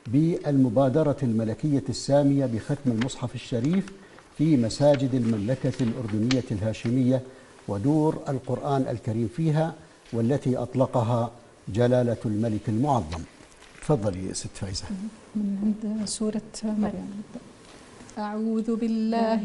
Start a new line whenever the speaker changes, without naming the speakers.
بالمبادرة الملكية السامية بختم المصحف الشريف في مساجد المملكة الأردنية الهاشمية ودور القرآن الكريم فيها، والتي أطلقها جلالة الملك المعظم. تفضلي ست فايزة.
من عند سورة مريم. أعوذ بالله